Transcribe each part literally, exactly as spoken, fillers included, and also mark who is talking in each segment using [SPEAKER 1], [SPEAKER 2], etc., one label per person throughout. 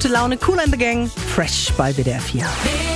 [SPEAKER 1] gute Laune, Kool and the Gang, fresh bei W D R vier.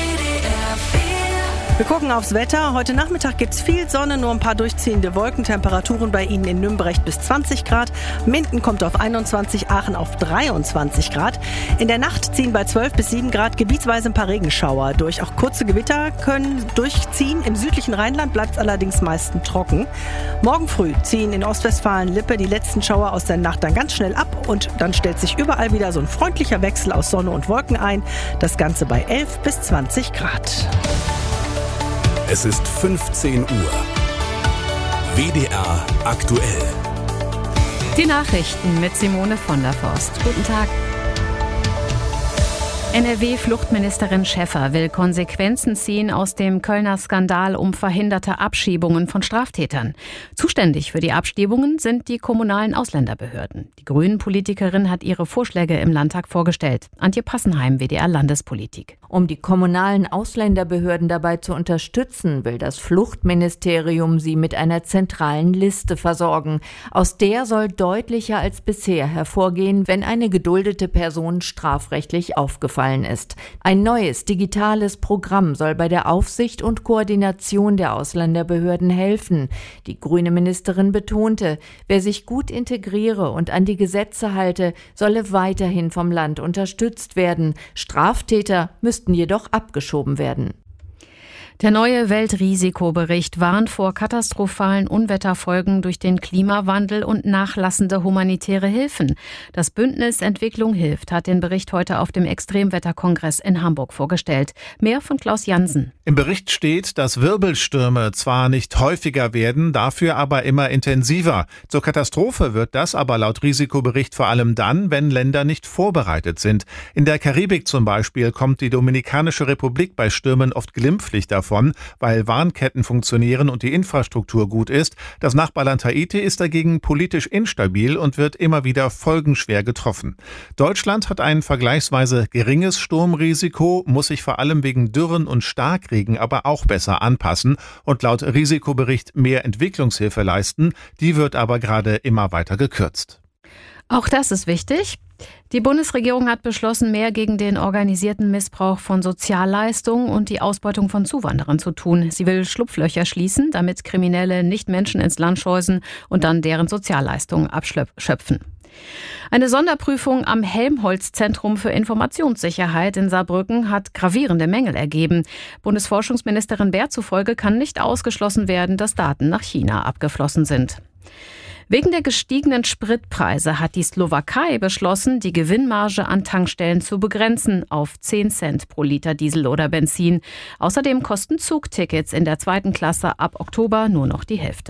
[SPEAKER 1] Wir gucken aufs Wetter. Heute Nachmittag gibt es viel Sonne, nur ein paar durchziehende Wolken. Temperaturen bei Ihnen in Nümbrecht bis zwanzig Grad. Minden kommt auf einundzwanzig, Aachen auf dreiundzwanzig Grad. In der Nacht ziehen bei zwölf bis sieben Grad gebietsweise ein paar Regenschauer durch. Auch kurze Gewitter können durchziehen. Im südlichen Rheinland bleibt es allerdings meistens trocken. Morgen früh ziehen in Ostwestfalen-Lippe die letzten Schauer aus der Nacht dann ganz schnell ab. Und dann stellt sich überall wieder so ein freundlicher Wechsel aus Sonne und Wolken ein. Das Ganze bei elf bis zwanzig Grad.
[SPEAKER 2] Es ist fünfzehn Uhr. W D R aktuell.
[SPEAKER 3] Die Nachrichten mit Simone von der Forst. Guten Tag. N R W-Fluchtministerin Schäffer will Konsequenzen ziehen aus dem Kölner Skandal um verhinderte Abschiebungen von Straftätern. Zuständig für die Abschiebungen sind die kommunalen Ausländerbehörden. Die Grünen-Politikerin hat ihre Vorschläge im Landtag vorgestellt. Antje Passenheim, W D R-Landespolitik.
[SPEAKER 4] Um die kommunalen Ausländerbehörden dabei zu unterstützen, will das Fluchtministerium sie mit einer zentralen Liste versorgen. Aus der soll deutlicher als bisher hervorgehen, wenn eine geduldete Person strafrechtlich aufgefallen ist. Ein neues digitales Programm soll bei der Aufsicht und Koordination der Ausländerbehörden helfen. Die grüne Ministerin betonte, wer sich gut integriere und an die Gesetze halte, solle weiterhin vom Land unterstützt werden. Straftäter müssten jedoch abgeschoben werden.
[SPEAKER 3] Der neue Weltrisikobericht warnt vor katastrophalen Unwetterfolgen durch den Klimawandel und nachlassende humanitäre Hilfen. Das Bündnis Entwicklung hilft hat den Bericht heute auf dem Extremwetterkongress in Hamburg vorgestellt. Mehr von Klaus Jansen.
[SPEAKER 5] Im Bericht steht, dass Wirbelstürme zwar nicht häufiger werden, dafür aber immer intensiver. Zur Katastrophe wird das aber laut Risikobericht vor allem dann, wenn Länder nicht vorbereitet sind. In der Karibik zum Beispiel kommt die Dominikanische Republik bei Stürmen oft glimpflich davon, weil Warnketten funktionieren und die Infrastruktur gut ist. Das Nachbarland Haiti ist dagegen politisch instabil und wird immer wieder folgenschwer getroffen. Deutschland hat ein vergleichsweise geringes Sturmrisiko, muss sich vor allem wegen Dürren und Starkregen aber auch besser anpassen und laut Risikobericht mehr Entwicklungshilfe leisten. Die wird aber gerade immer weiter gekürzt.
[SPEAKER 3] Auch das ist wichtig. Die Bundesregierung hat beschlossen, mehr gegen den organisierten Missbrauch von Sozialleistungen und die Ausbeutung von Zuwanderern zu tun. Sie will Schlupflöcher schließen, damit Kriminelle nicht Menschen ins Land schleusen und dann deren Sozialleistungen abschöpfen. Eine Sonderprüfung am Helmholtz-Zentrum für Informationssicherheit in Saarbrücken hat gravierende Mängel ergeben. Bundesforschungsministerin Baer zufolge kann nicht ausgeschlossen werden, dass Daten nach China abgeflossen sind. Wegen der gestiegenen Spritpreise hat die Slowakei beschlossen, die Gewinnmarge an Tankstellen zu begrenzen auf zehn Cent pro Liter Diesel oder Benzin. Außerdem kosten Zugtickets in der zweiten Klasse ab Oktober nur noch die Hälfte.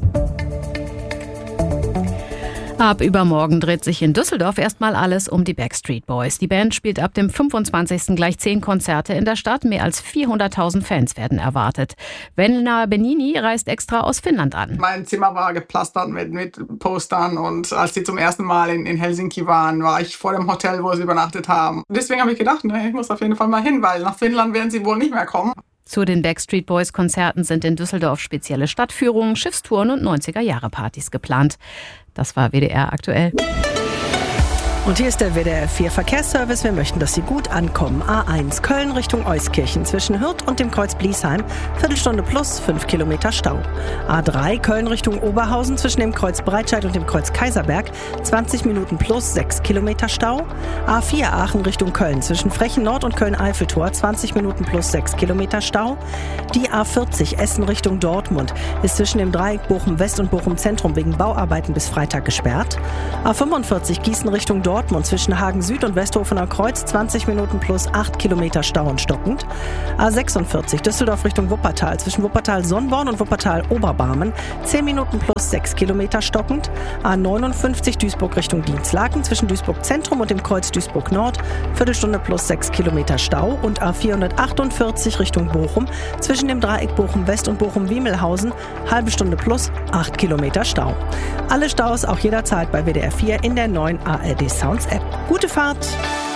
[SPEAKER 3] Ab übermorgen dreht sich in Düsseldorf erstmal alles um die Backstreet Boys. Die Band spielt ab dem fünfundzwanzigsten gleich zehn Konzerte in der Stadt. Mehr als vierhunderttausend Fans werden erwartet. Venla Benini reist extra aus Finnland an.
[SPEAKER 6] Mein Zimmer war gepflastert mit, mit Postern und als sie zum ersten Mal in, in Helsinki waren, war ich vor dem Hotel, wo sie übernachtet haben. Deswegen habe ich gedacht, ne, ich muss auf jeden Fall mal hin, weil nach Finnland werden sie wohl nicht mehr kommen.
[SPEAKER 3] Zu den Backstreet Boys Konzerten sind in Düsseldorf spezielle Stadtführungen, Schiffstouren und neunziger-Jahre-Partys geplant. Das war W D R aktuell.
[SPEAKER 1] Und hier ist der W D R vier Verkehrsservice. Wir möchten, dass Sie gut ankommen. A eins Köln Richtung Euskirchen zwischen Hürth und dem Kreuz Bliesheim. Viertelstunde plus fünf Kilometer Stau. A drei Köln Richtung Oberhausen zwischen dem Kreuz Breitscheid und dem Kreuz Kaiserberg. zwanzig Minuten plus sechs Kilometer Stau. A vier Aachen Richtung Köln zwischen Frechen Nord und Köln-Eiffeltor. zwanzig Minuten plus sechs Kilometer Stau. Die A vierzig Essen Richtung Dortmund ist zwischen dem Dreieck Bochum West und Bochum Zentrum wegen Bauarbeiten bis Freitag gesperrt. A fünfundvierzig Gießen Richtung Dortmund. Dortmund zwischen Hagen Süd und Westhofener Kreuz zwanzig Minuten plus acht Kilometer Stau und stockend. A sechsundvierzig Düsseldorf Richtung Wuppertal zwischen Wuppertal-Sonnborn und Wuppertal-Oberbarmen zehn Minuten plus sechs Kilometer stockend. A neunundfünfzig Duisburg Richtung Dienstlaken zwischen Duisburg Zentrum und dem Kreuz Duisburg Nord Viertelstunde plus sechs Kilometer Stau und A vierhundertachtundvierzig Richtung Bochum zwischen dem Dreieck Bochum West und Bochum-Wiemelhausen halbe Stunde plus acht Kilometer Stau. Alle Staus auch jederzeit bei W D R vier in der neuen A R D Sounds App. Gute Fahrt!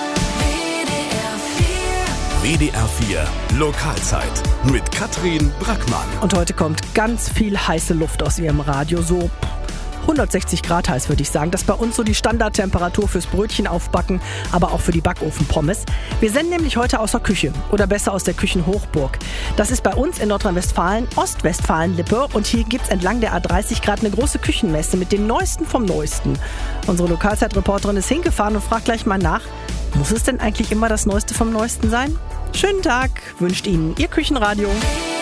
[SPEAKER 2] W D R vier Lokalzeit mit Katrin Brackmann.
[SPEAKER 1] Und heute kommt ganz viel heiße Luft aus Ihrem Radio, so hundertsechzig Grad heiß, würde ich sagen. Das ist bei uns so die Standardtemperatur fürs Brötchen aufbacken, aber auch für die Backofenpommes. Wir senden nämlich heute aus der Küche oder besser aus der Küchenhochburg. Das ist bei uns in Nordrhein-Westfalen, Ostwestfalen-Lippe, und hier gibt es entlang der A dreißig Grad eine große Küchenmesse mit dem Neuesten vom Neuesten. Unsere Lokalzeitreporterin ist hingefahren und fragt gleich mal nach, muss es denn eigentlich immer das Neueste vom Neuesten sein? Schönen Tag wünscht Ihnen Ihr Küchenradio.